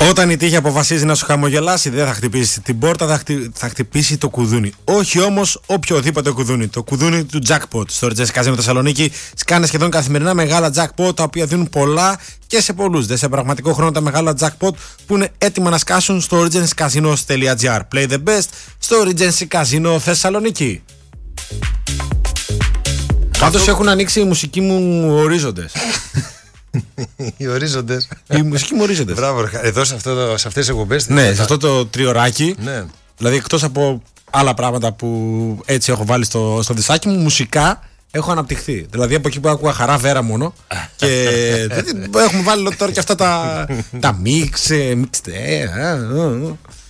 Όταν η τύχη αποφασίζει να σου χαμογελάσει, δεν θα χτυπήσει την πόρτα, θα χτυπήσει το κουδούνι. Όχι όμως οποιοδήποτε κουδούνι. Το κουδούνι του jackpot. Στο Regency Casino Θεσσαλονίκη σκάνε σχεδόν καθημερινά μεγάλα jackpot, τα οποία δίνουν πολλά και σε πολλούς. Δε σε πραγματικό χρόνο τα μεγάλα jackpot που είναι έτοιμα να σκάσουν στο regencycasinos.gr. Play the best στο Regency Casino Θεσσαλονίκη. Πάντως έχουν ανοίξει οι μουσικοί μου ορίζοντες. Οι ορίζοντες. Οι μουσικοί μου ορίζοντες. Μπράβο, εδώ σε αυτές τις εκπομπές. Ναι, σε αυτό το τριωράκι. Ναι. Δηλαδή, εκτός από άλλα πράγματα που έτσι έχω βάλει στο δισάκι μου, μουσικά έχω αναπτυχθεί. Δηλαδή, από εκεί που άκουγα Χαρά Βέρα μόνο. Και έχουμε βάλει τώρα και αυτά τα mix.